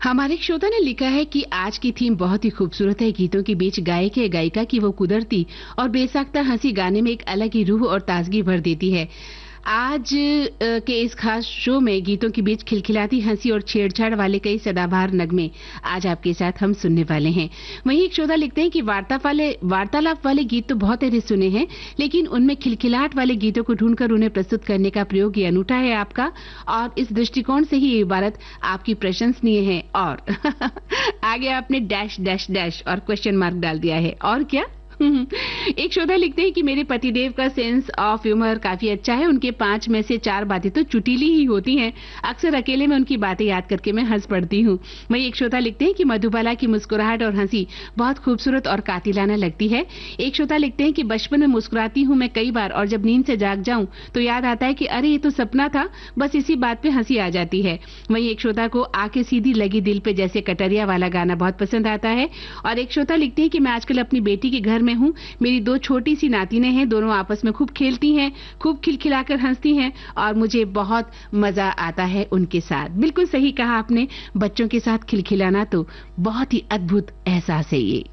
हमारे श्रोता ने लिखा है कि आज की थीम बहुत ही खूबसूरत है। गीतों के बीच गायक या गायिका की वो कुदरती और बेसाख्ता हंसी गाने में एक अलग ही रूह और ताजगी भर देती है। आज के इस खास शो में गीतों के बीच खिलखिलाती हंसी और छेड़छाड़ वाले कई सदाबहार नगमे आज आपके साथ हम सुनने वाले हैं। वहीं एक श्रोता लिखते हैं कि वार्तालाप वाले गीत तो बहुत सारे सुने हैं, लेकिन उनमें खिलखिलाहट वाले गीतों को ढूंढकर उन्हें प्रस्तुत करने का प्रयोग ये अनूठा है आपका, और इस दृष्टिकोण से ही ये इबारत आपकी प्रशंसनीय है। और आगे आपने डैश डैश डैश और क्वेश्चन मार्क डाल दिया है, और क्या। एक श्रोता लिखते हैं कि मेरे पतिदेव का सेंस ऑफ ह्यूमर काफी अच्छा है। उनके 5 में से 4 बातें तो चुटीली ही होती हैं। अक्सर अकेले में उनकी बातें याद करके मैं हंस पड़ती हूँ। वहीं एक श्रोता लिखते हैं कि मधुबाला की मुस्कुराहट और हंसी बहुत खूबसूरत और कातिलाना लगती है। एक श्रोता लिखते हैं कि बचपन में मुस्कुराती हूँ मैं कई बार, और जब नींद से जाग जाऊं तो याद आता है कि अरे ये तो सपना था, बस इसी बात पे हंसी आ जाती है। वहीं एक श्रोता को आके सीधी लगी दिल पे जैसे कटरिया वाला गाना बहुत पसंद आता है। और एक श्रोता लिखते हैं कि मैं आजकल अपनी बेटी के घर में हूँ। मेरी 2 छोटी सी नातिनें हैं, दोनों आपस में खूब खेलती हैं, खूब खिलखिलाकर हंसती हैं, और मुझे बहुत मजा आता है उनके साथ। बिल्कुल सही कहा आपने, बच्चों के साथ खिलखिलाना तो बहुत ही अद्भुत एहसास है ये।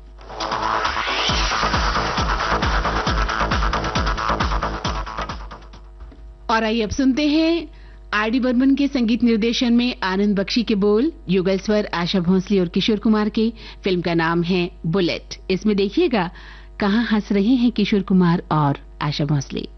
और आइए अब सुनते हैं आर.डी. बर्मन के संगीत निर्देशन में आनंद बख्शी के बोल, युगल स्वर आशा भोसले और किशोर कुमार के। फिल्म का नाम है बुलेट। इसमें देखिएगा कहां हंस रहे हैं किशोर कुमार और आशा भोसले।